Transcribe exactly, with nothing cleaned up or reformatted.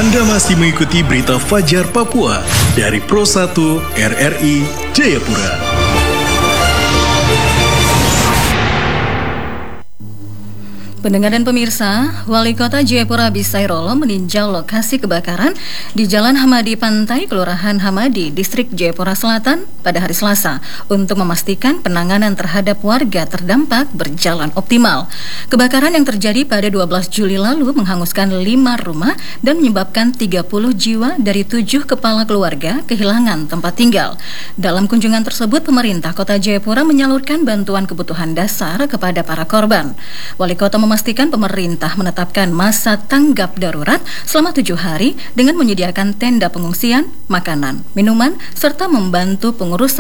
Anda masih mengikuti berita Fajar Papua dari Pro satu R R I Jayapura. Pendengar dan pemirsa, Wali Kota Jayapura Bisairolo meninjau lokasi kebakaran di Jalan Hamadi Pantai, Kelurahan Hamadi, Distrik Jayapura Selatan pada hari Selasa untuk memastikan penanganan terhadap warga terdampak berjalan optimal. Kebakaran yang terjadi pada dua belas Juli lalu menghanguskan lima rumah dan menyebabkan tiga puluh jiwa dari tujuh kepala keluarga kehilangan tempat tinggal. Dalam kunjungan tersebut, pemerintah Kota Jayapura menyalurkan bantuan kebutuhan dasar kepada para korban. Wali Kota memastikan pemerintah menetapkan masa tanggap darurat selama tujuh hari dengan menyediakan tenda pengungsian, makanan, minuman, serta membantu pengurusan